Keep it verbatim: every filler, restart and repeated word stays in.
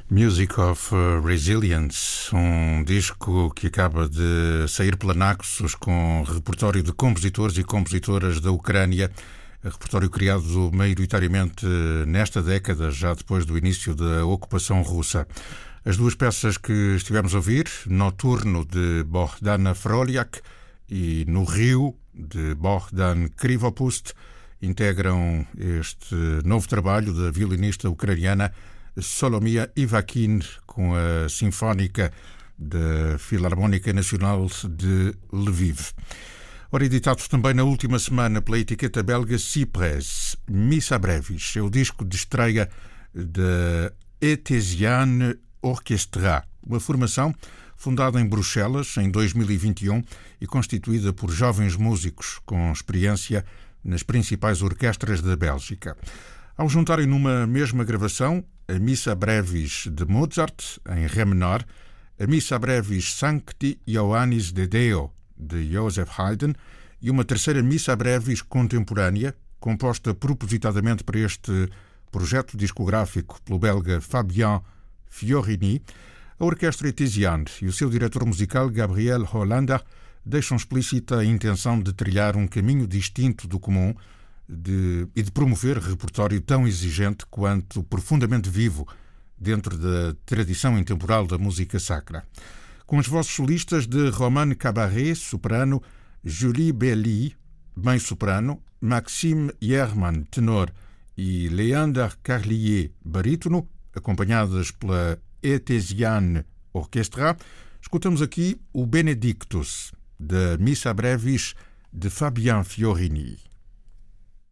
Music of Resilience, um disco que acaba de sair pela Naxos com repertório de compositores e compositoras da Ucrânia, repertório criado maioritariamente nesta década, já depois do início da ocupação russa. As duas peças que estivemos a ouvir, Noturno, de Bohdana Froliak, e No Rio, de Bohdan Krivopust, integram este novo trabalho da violinista ucraniana Solomia Ivakin, com a Sinfónica da Filarmónica Nacional de Lviv. Ora, editado também na última semana pela etiqueta belga Cypress, Missa Brevis, é o disco de estreia da Etesiane Orchestra, uma formação fundada em Bruxelas em dois mil e vinte e um e constituída por jovens músicos com experiência nas principais orquestras da Bélgica. Ao juntarem numa mesma gravação a Missa Brevis de Mozart, em Ré menor, a Missa Brevis Sancti Ioannis de Deo, de Joseph Haydn, e uma terceira Missa Brevis contemporânea, composta propositadamente para este projeto discográfico pelo belga Fabien Fiorini, a Orquestra Etesiane e o seu diretor musical Gabriel Hollander deixam explícita a intenção de trilhar um caminho distinto do comum de, e de promover repertório tão exigente quanto profundamente vivo dentro da tradição intemporal da música sacra. Com as vozes solistas de Romane Cabaret, soprano, Julie Belli, mezzo-soprano, Maxime Yerman, tenor, e Leander Carlier, barítono, acompanhadas pela Etesiane Orchestra, escutamos aqui o Benedictus, da Missa Brevis de Fabien Fiorini.